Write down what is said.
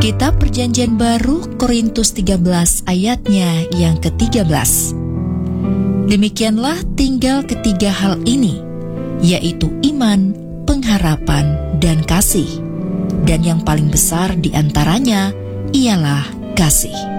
Kitab Perjanjian Baru Korintus 13 ayatnya yang ke-13. Demikianlah tinggal ketiga hal ini, yaitu iman, pengharapan, dan kasih. Dan yang paling besar di antaranya ialah kasih.